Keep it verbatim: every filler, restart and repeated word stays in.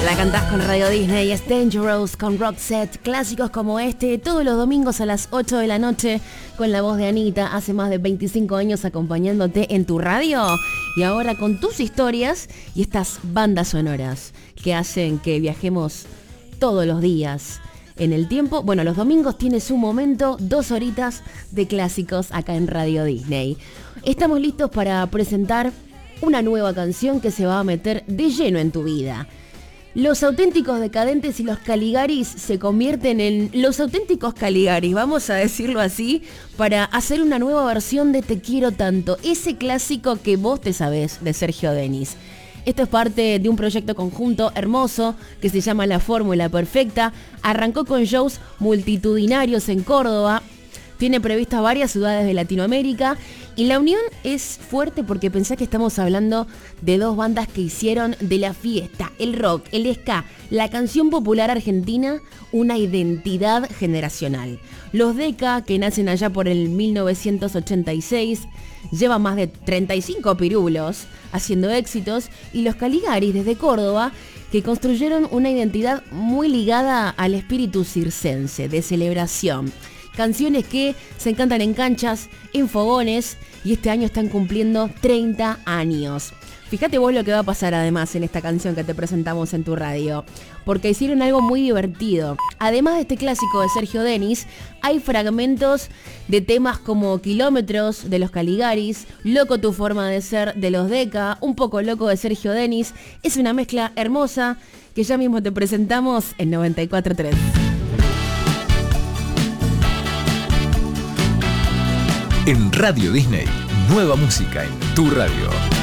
La cantás con Radio Disney, es Dangerous con Roxette, clásicos como este, todos los domingos a las ocho de la noche, con la voz de Anita, hace más de veinticinco años acompañándote en tu radio, y ahora con tus historias y estas bandas sonoras que hacen que viajemos todos los días en el tiempo. Bueno, los domingos tiene su momento, dos horitas de clásicos acá en Radio Disney. Estamos listos para presentar una nueva canción que se va a meter de lleno en tu vida. Los Auténticos Decadentes y los Caligaris se convierten en los Auténticos Caligaris, vamos a decirlo así, para hacer una nueva versión de Te Quiero Tanto, ese clásico que vos te sabés de Sergio Denis. Esto es parte de un proyecto conjunto hermoso que se llama La Fórmula Perfecta. Arrancó con shows multitudinarios en Córdoba. Tiene previstas varias ciudades de Latinoamérica y la unión es fuerte porque pensá que estamos hablando de dos bandas que hicieron de la fiesta, el rock, el ska, la canción popular argentina, una identidad generacional. Los Deca, que nacen allá por el mil novecientos ochenta y seis, llevan más de treinta y cinco pirulos haciendo éxitos, y los Caligaris desde Córdoba, que construyeron una identidad muy ligada al espíritu circense, de celebración. Canciones que se encantan en canchas, en fogones, y este año están cumpliendo treinta años. Fíjate vos lo que va a pasar además en esta canción que te presentamos en tu radio, porque hicieron algo muy divertido. Además de este clásico de Sergio Denis, hay fragmentos de temas como Kilómetros de los Caligaris, Loco tu forma de ser de los Deca, Un poco loco de Sergio Denis. Es una mezcla hermosa que ya mismo te presentamos en noventa y cuatro punto tres. En Radio Disney, nueva música en tu radio.